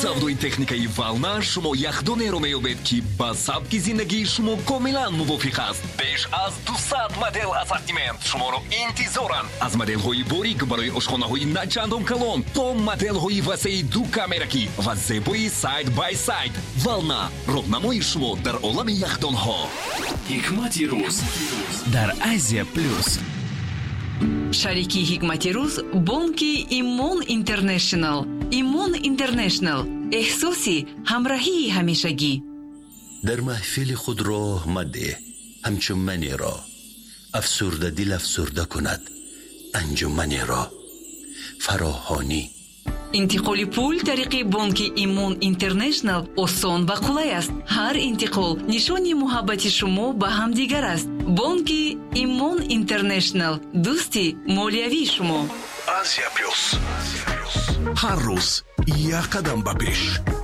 савдои техникаи Вална шумо яхдонеро меёбед ки ба сабки зиндагии шумо комилан мувофиқ аст. беш аз 200 модел ассортимент шуморо интизоранд. аз моделҳои борик барои ошхонаҳои начандон калон то моделҳои васеи ду камеракӣ ва зебои сайд бай сайд. Вална роҳнамои шумо дар олами яхдонҳо. ҳикмати рӯз дар Азия плюс. шарики ҳикмати рӯз бонки Имон Интернешнл. Имон Интернешнл эҳсоси ҳамроҳии ҳамешагӣ. дар маҳфили худ роҳ маде ҳамчунманеро афсурда дил афсурда кунад анҷуманеро фароҳонӣ. интиқоли пул тариқи бонки Имон Интернешнл осон ва қулай аст. ҳар интиқол нишони муҳаббати шумо ба ҳамдигар аст. бонки Имон Интернешнл дӯсти молиявии шумо. Азия плюс ҳар рӯз як қадам ба пеш.